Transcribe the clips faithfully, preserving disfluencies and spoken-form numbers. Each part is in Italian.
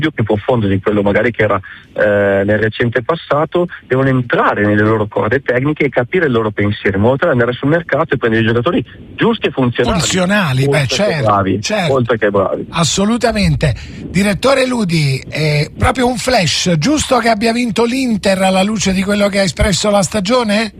più profondo di quello magari che era eh, nel recente passato, devono entrare nelle loro corde tecniche e capire il loro pensiero, in modo tale da andare sul mercato e prendere i giocatori giusti e funzionali. Funzionali, beh, certo, bravi, certo. Oltre che bravi. Assolutamente. Direttore Ludi, eh, proprio un flash, giusto che abbia vinto l'Inter alla luce di quello che ha espresso la stagione?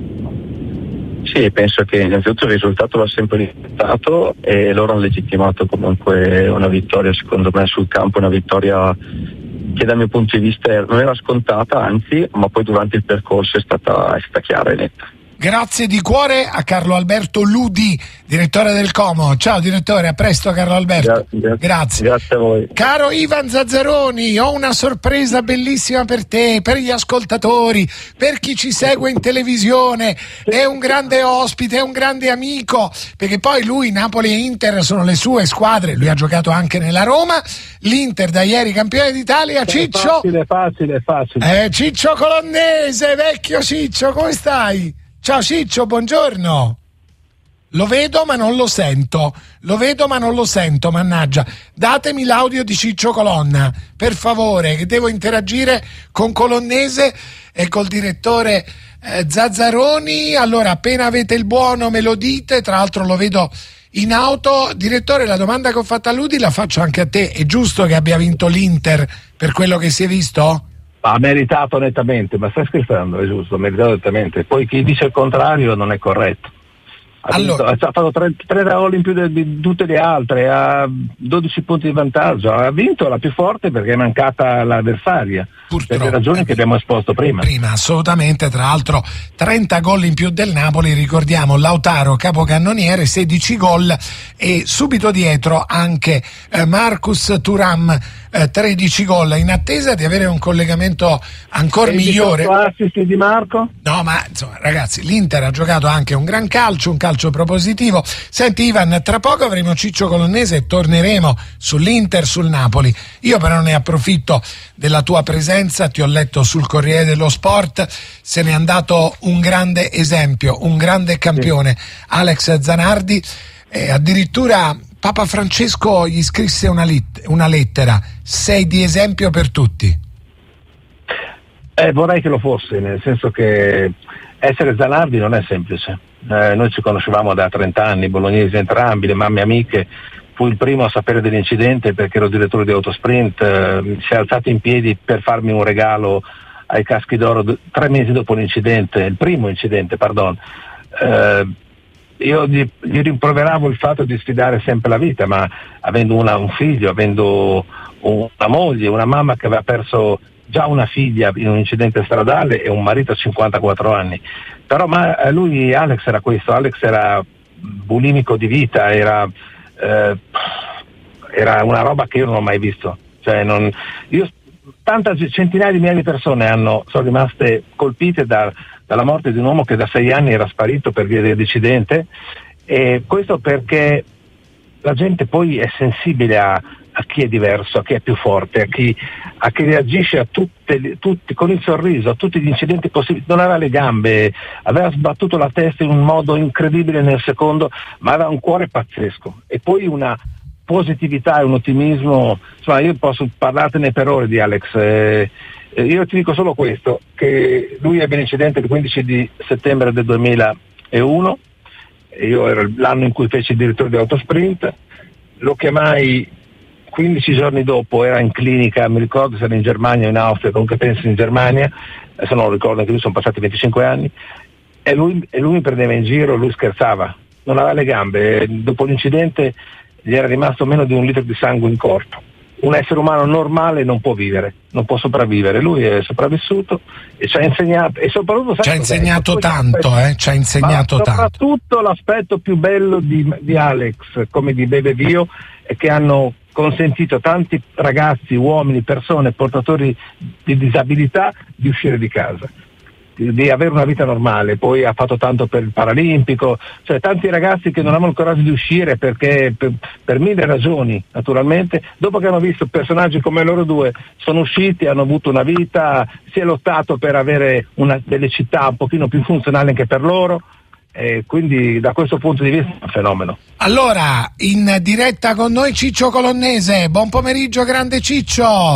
Sì, penso che innanzitutto il risultato l'ha sempre rispettato e loro hanno legittimato comunque una vittoria, secondo me, sul campo, una vittoria che dal mio punto di vista non era scontata, anzi, ma poi durante il percorso è stata, è stata chiara e netta. Grazie di cuore a Carlo Alberto Ludi, direttore del Como. Ciao direttore, a presto Carlo Alberto. Grazie. Grazie. Grazie a voi. Caro Ivan Zazzaroni, ho una sorpresa bellissima per te, per gli ascoltatori, per chi ci segue in televisione. È un grande ospite, è un grande amico, perché poi lui, Napoli e Inter sono le sue squadre, lui ha giocato anche nella Roma, l'Inter da ieri campione d'Italia. Ciccio, facile, facile, facile. Eh, Ciccio Colonnese, vecchio Ciccio, come stai? Ciao Ciccio, buongiorno. Lo vedo ma non lo sento. Lo vedo ma non lo sento, mannaggia. Datemi l'audio di Ciccio Colonna, per favore, che devo interagire con Colonnese e col direttore eh, Zazzaroni. Allora, appena avete il buono me lo dite, tra l'altro lo vedo in auto. Direttore, la domanda che ho fatto a Ludi la faccio anche a te. È giusto che abbia vinto l'Inter per quello che si è visto? Ha meritato nettamente, ma stai scherzando, è giusto, ha meritato nettamente. Poi chi dice il contrario non è corretto. Ha, allora, vinto, ha fatto tre, tre gol in più di, di tutte le altre, ha dodici punti di vantaggio, ha vinto la più forte perché è mancata l'avversaria, per le ragioni che abbiamo esposto prima. Prima, assolutamente, tra l'altro trenta gol in più del Napoli, ricordiamo Lautaro capocannoniere, sedici gol e subito dietro anche eh, Marcus Thuram, eh, tredici gol, in attesa di avere un collegamento ancora migliore. Assist di Marco? No, ma insomma ragazzi, l'Inter ha giocato anche un gran calcio, un calcio propositivo. Senti Ivan, tra poco avremo Ciccio Colonnese e torneremo sull'Inter, sul Napoli. Io però ne approfitto della tua presenza, ti ho letto sul Corriere dello Sport, se n'è andato un grande esempio, un grande campione, sì. Alex Zanardi, eh, addirittura Papa Francesco gli scrisse una, lit- una lettera, sei di esempio per tutti. Eh, vorrei che lo fosse, nel senso che essere Zanardi non è semplice. Eh, noi ci conoscevamo da trenta anni, bolognesi entrambi, le mamme amiche. Fui il primo a sapere dell'incidente perché ero direttore di Autosprint, eh, si è alzato in piedi per farmi un regalo ai Caschi d'Oro d- tre mesi dopo l'incidente, il primo incidente, pardon. Eh, io gli, gli rimproveravo il fatto di sfidare sempre la vita, ma avendo una, un figlio, avendo una moglie, una mamma che aveva perso già una figlia in un incidente stradale e un marito a cinquantaquattro anni. Però ma lui, Alex, era questo, Alex era bulimico di vita, era, eh, era una roba che io non ho mai visto. Cioè, non, io, tante centinaia di migliaia di persone hanno, sono rimaste colpite da, dalla morte di un uomo che da sei anni era sparito per via dell'incidente, e questo perché la gente poi è sensibile a, a chi è diverso, a chi è più forte, a chi, a chi reagisce a tutte, tutti, con il sorriso, a tutti gli incidenti possibili. Non aveva le gambe, aveva sbattuto la testa in un modo incredibile nel secondo, ma aveva un cuore pazzesco e poi una positività e un ottimismo. Insomma, io posso parlartene per ore di Alex. Eh, io ti dico solo questo, che lui ebbe l'incidente il quindici di settembre del duemilauno, e io ero l'anno in cui feci il direttore di Autosprint, lo chiamai quindici giorni dopo, era in clinica, mi ricordo se era in Germania o in Austria, comunque penso in Germania, adesso non lo ricordo, anche lui, sono passati venticinque anni, e lui, e lui mi prendeva in giro, lui scherzava, non aveva le gambe, dopo l'incidente gli era rimasto meno di un litro di sangue in corpo. Un essere umano normale non può vivere, non può sopravvivere, lui è sopravvissuto e ci ha insegnato, e soprattutto ci ha insegnato tanto, eh? ci ha insegnato ma tanto. Soprattutto l'aspetto più bello di, di Alex, come di Bebe Vio, è che hanno consentito a tanti ragazzi, uomini, persone, portatori di disabilità di uscire di casa, di, di avere una vita normale. Poi ha fatto tanto per il Paralimpico, cioè tanti ragazzi che non avevano il coraggio di uscire perché per, per mille ragioni, naturalmente, dopo che hanno visto personaggi come loro due, sono usciti, hanno avuto una vita, si è lottato per avere una, delle città un pochino più funzionali anche per loro. E quindi da questo punto di vista è un fenomeno. Allora, in diretta con noi Ciccio Colonnese, buon pomeriggio grande Ciccio.